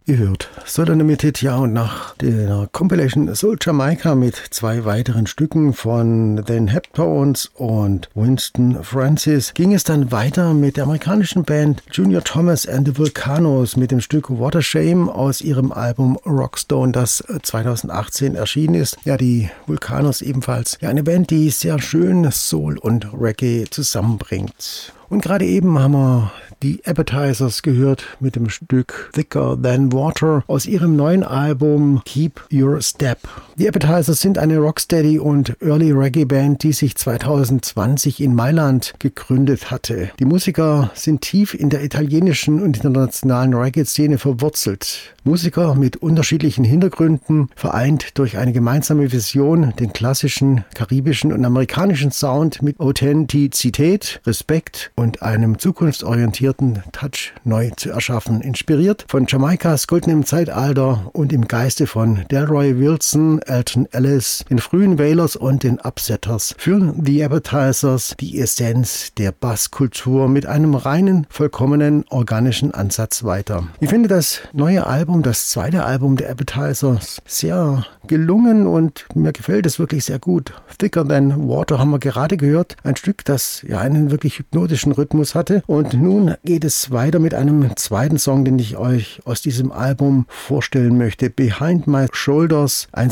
Ihr hört Soul Unlimited, ja, und nach der Compilation Soul Jamaica mit zwei weiteren Stücken von den Heptones und Winston Francis ging es dann weiter mit der amerikanischen Band Junior Thomas and the Volcanoes mit dem Stück What a Shame aus ihrem Album Rockstone, das 2018 erschienen ist. Ja, die Volcanoes ebenfalls. Ja, eine Band, die sehr schön Soul und Reggae zusammenbringt. Und gerade eben haben wir die Appetizers gehört mit dem Stück Thicker Than Water aus ihrem neuen Album Keep Your Step. Die Appetizers sind eine Rocksteady und Early Reggae Band, die sich 2020 in Mailand gegründet hatte. Die Musiker sind tief in der italienischen und internationalen Reggae-Szene verwurzelt. Musiker mit unterschiedlichen Hintergründen, vereint durch eine gemeinsame Vision, den klassischen, karibischen und amerikanischen Sound mit Authentizität, Respekt und einem zukunftsorientierten Touch neu zu erschaffen. Inspiriert von Jamaikas goldenem Zeitalter und im Geiste von Delroy Wilson, Elton Ellis, den frühen Wailers und den Upsetters führen die Appetizers die Essenz der Basskultur mit einem reinen, vollkommenen, organischen Ansatz weiter. Ich finde das neue Album, das zweite Album der Appetizers, sehr gelungen und mir gefällt es wirklich sehr gut. Thicker Than Water haben wir gerade gehört, ein Stück, das ja einen wirklich hypnotischen Rhythmus hatte. Und nun geht es weiter mit einem zweiten Song, den ich euch aus diesem Album vorstellen möchte. Behind My Shoulders, ein